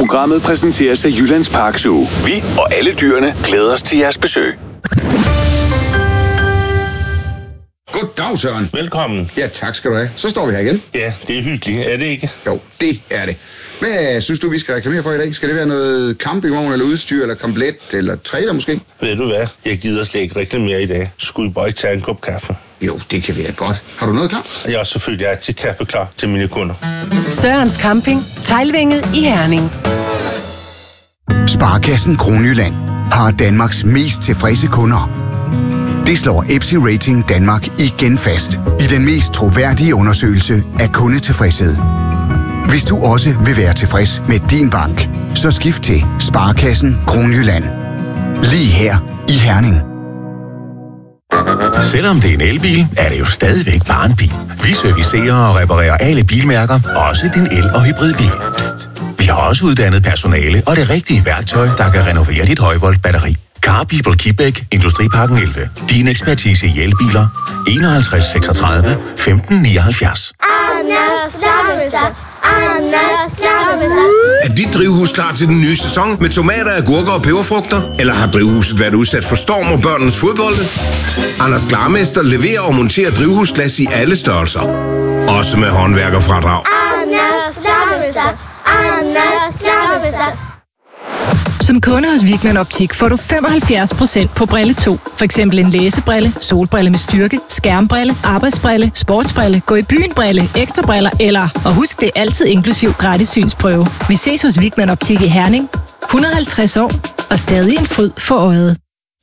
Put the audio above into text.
Programmet præsenteres af Jyllands Park Zoo. Vi og alle dyrene glæder os til jeres besøg. Goddag, Søren. Velkommen. Ja, tak skal du have. Så står vi her igen. Ja, det er hyggeligt, er det ikke? Jo, det er det. Hvad synes du, vi skal reklamere for i dag? Skal det være noget campingvogn eller udstyr, eller komplet, eller trailer måske? Ved du hvad? Jeg gider slet ikke reklamere i dag. Skulle I bare ikke tage en kop kaffe? Jo, det kan vi da godt. Har du noget klar? Jeg er selvfølgelig altid kaffe klar til mine kunder. Sørens Camping, Teglvænget i Herning. Sparekassen Kronjylland har Danmarks mest tilfredse kunder. Det slår EPSI Rating Danmark igen fast i den mest troværdige undersøgelse af kundetilfredshed. Hvis du også vil være tilfreds med din bank, så skift til Sparekassen Kronjylland. Lige her i Herning. Selvom det er en elbil, er det jo stadigvæk bare en bil. Vi servicerer og reparerer alle bilmærker, også din el- og hybridbil. Psst. Vi har også uddannet personale og det rigtige værktøj, der kan renovere dit højvolt-batteri. Car People Kibæk, Industriparken 11. Din ekspertise i elbiler. 51 36 15 79. Er dit drivhus klar til den nye sæson med tomater, agurker og peberfrugter? Eller har drivhuset været udsat for storm og børnenes fodbolde? Anders Klarmester leverer og monterer drivhusglas i alle størrelser. Også med håndværkerfradrag. Som kunde hos Vickmann Optik får du 75% på brille 2. For eksempel en læsebrille, solbrille med styrke, skærmbrille, arbejdsbrille, sportsbrille, gå i byen brille, ekstra briller eller, og husk det er altid inklusiv gratis synsprøve. Vi ses hos Vickmann Optik i Herning. 150 år og stadig en fryd for øjet.